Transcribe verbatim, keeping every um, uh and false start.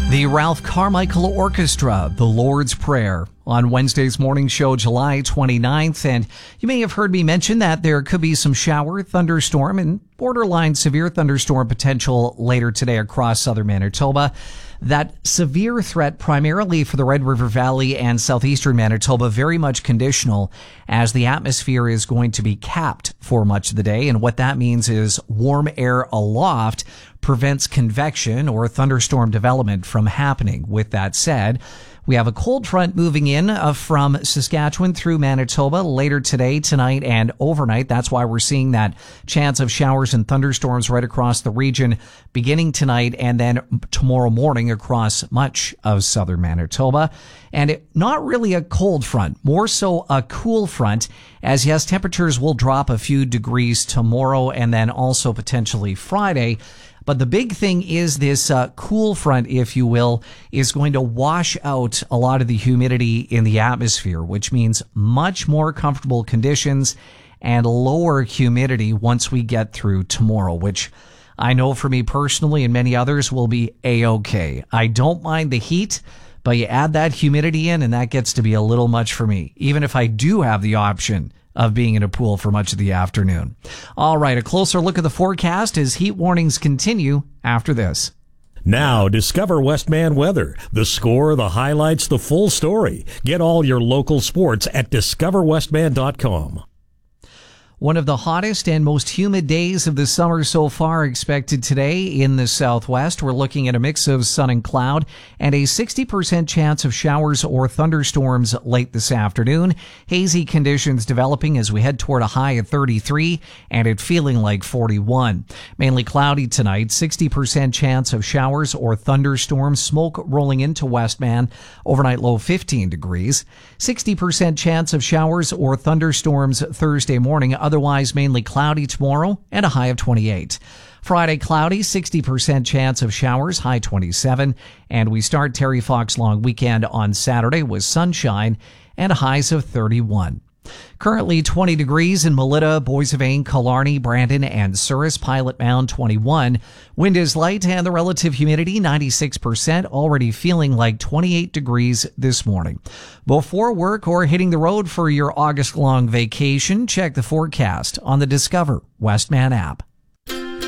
The Ralph Carmichael Orchestra, The Lord's Prayer, on Wednesday's morning show, July twenty-ninth. And you may have heard me mention that there could be some shower, thunderstorm, and borderline severe thunderstorm potential later today across southern Manitoba. That severe threat primarily for the Red River Valley and southeastern Manitoba, very much conditional, as the atmosphere is going to be capped for much of the day. And what that means is warm air aloft prevents convection or thunderstorm development from happening. With that said, we have a cold front moving in uh, from Saskatchewan through Manitoba later today, tonight, and overnight. That's why we're seeing that chance of showers and thunderstorms right across the region beginning tonight and then tomorrow morning across much of southern Manitoba. And it, not really a cold front, more so a cool front, as yes, temperatures will drop a few degrees tomorrow and then also potentially Friday. But the big thing is this uh, cool front, if you will, is going to wash out a lot of the humidity in the atmosphere, which means much more comfortable conditions and lower humidity once we get through tomorrow, which I know for me personally and many others will be A-okay. I don't mind the heat, but you add that humidity in and that gets to be a little much for me, even if I do have the option of being in a pool for much of the afternoon. All right, a closer look at the forecast as heat warnings continue after this. Now, discover Westman Weather. The score, the highlights, the full story. Get all your local sports at discover westman dot com. One of the hottest and most humid days of the summer so far expected today in the southwest. We're looking at a mix of sun and cloud and a sixty percent chance of showers or thunderstorms late this afternoon. Hazy conditions developing as we head toward a high of thirty-three and it feeling like forty-one. Mainly cloudy tonight, sixty percent chance of showers or thunderstorms. Smoke rolling into Westman. Overnight low fifteen degrees. sixty percent chance of showers or thunderstorms Thursday morning. Otherwise, mainly cloudy tomorrow and a high of twenty-eight. Friday, cloudy, sixty percent chance of showers, high twenty-seven. And we start Terry Fox long weekend on Saturday with sunshine and highs of thirty-one. Currently twenty degrees in Melita, Boissevain, Killarney, Brandon, and Souris. Pilot Mound twenty-one. Wind is light and the relative humidity ninety-six percent, already feeling like twenty-eight degrees this morning. Before work or hitting the road for your August-long vacation, check the forecast on the Discover Westman app.